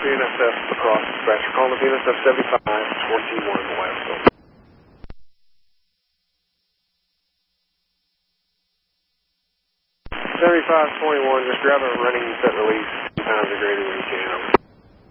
BNSF across dispatch. We're calling the BNSF 7521 West. 7521, just grab a running set release 2 times or greater when you can.